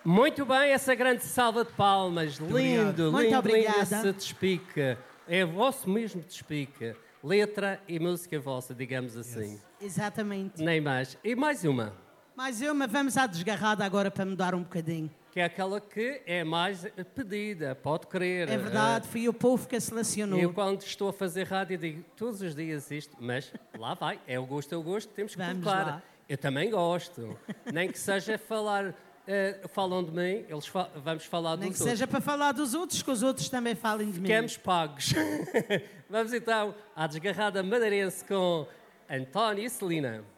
Muito bem, essa grande salva de palmas. Lindo, Muito lindo, obrigada. lindo esse despica. É vosso mesmo despica. Letra e música vossa, digamos assim. Exatamente. Nem mais. E mais uma, Mais uma, vamos à desgarrada agora para mudar um bocadinho. que é aquela que é mais pedida, pode crer. É verdade, foi o povo que a selecionou. Eu quando estou a fazer rádio digo todos os dias isto, mas lá vai, é o gosto, temos que Vamos colocar. lá. Eu também gosto, nem que seja falar, falam de mim, vamos falar Nem dos que outros. seja para falar dos outros, que os outros também falem de mim. Ficamos pagos. Vamos então à desgarrada madeirense com António e Celina.